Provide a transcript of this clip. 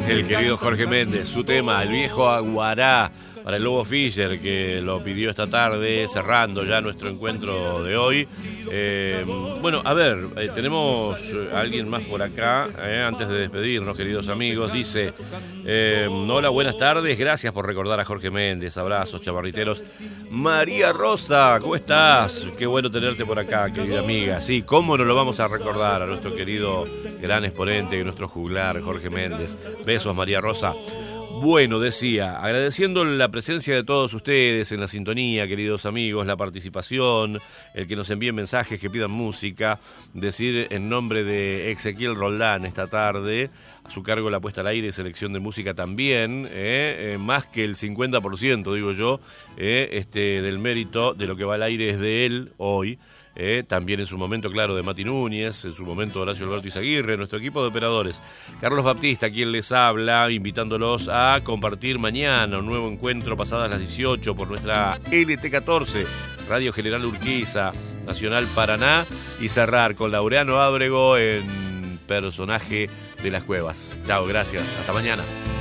El querido Jorge Méndez, su tema, El viejo Aguará, para el Lobo Fischer, que lo pidió esta tarde, cerrando ya nuestro encuentro de hoy. Bueno, a ver, tenemos a alguien más por acá, antes de despedirnos, queridos amigos. Dice, hola, buenas tardes, gracias por recordar a Jorge Méndez, abrazos chavarriteros. María Rosa, ¿cómo estás? Qué bueno tenerte por acá, querida amiga. Sí, cómo no lo vamos a recordar a nuestro querido gran exponente, nuestro juglar, Jorge Méndez. Besos, María Rosa. Bueno, decía, agradeciendo la presencia de todos ustedes en la sintonía, queridos amigos, la participación, el que nos envíen mensajes, que pidan música, decir en nombre de Ezequiel Roldán esta tarde, a su cargo la puesta al aire y selección de música también, más que el 50%, digo yo, del mérito de lo que va al aire es de él hoy. También en su momento, claro, de Mati Núñez, en su momento Horacio Alberto Izaguirre, nuestro equipo de operadores. Carlos Baptista, quien les habla, invitándolos a compartir mañana un nuevo encuentro pasadas las 18 por nuestra LT14, Radio General Urquiza, Nacional Paraná, y cerrar con Laureano Ábrego en Personaje de las Cuevas. Chao, gracias, hasta mañana.